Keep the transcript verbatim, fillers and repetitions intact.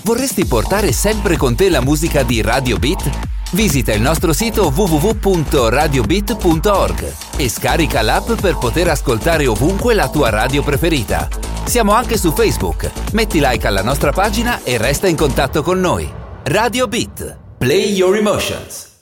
Vorresti portare sempre con te la musica di Radio Beat? Visita il nostro sito w w w punto radio beat punto org e scarica l'app per poter ascoltare ovunque la tua radio preferita. Siamo anche su Facebook. Metti like alla nostra pagina e resta in contatto con noi. Radio Beat. Play your emotions.